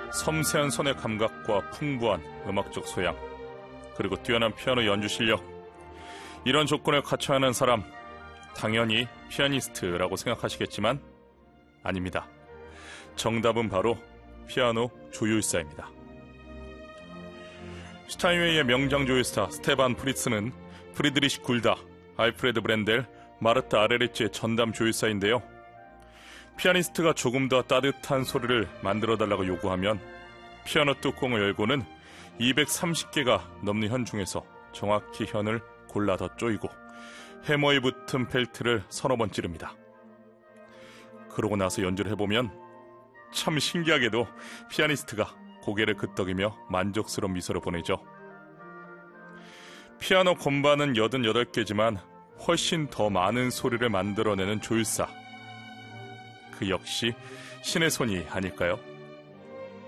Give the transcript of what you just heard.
섬세한 손의 감각과 풍부한 음악적 소양, 그리고 뛰어난 피아노 연주 실력, 이런 조건에 갖춰야 하는 사람, 당연히 피아니스트라고 생각하시겠지만 아닙니다. 정답은 바로 피아노 조율사입니다. 스타인웨이의 명장 조율사 스테반 프리츠는 프리드리시 굴다, 알프레드 브렌델, 마르타 아레리치의 전담 조율사인데요. 피아니스트가 조금 더 따뜻한 소리를 만들어달라고 요구하면 피아노 뚜껑을 열고는 230개가 넘는 현 중에서 정확히 현을 골라 더 조이고 해머에 붙은 펠트를 서너 번 찌릅니다. 그러고 나서 연주를 해보면 참 신기하게도 피아니스트가 고개를 끄덕이며 만족스러운 미소를 보내죠. 피아노 건반은 88개지만 훨씬 더 많은 소리를 만들어내는 조율사, 그 역시 신의 손이 아닐까요?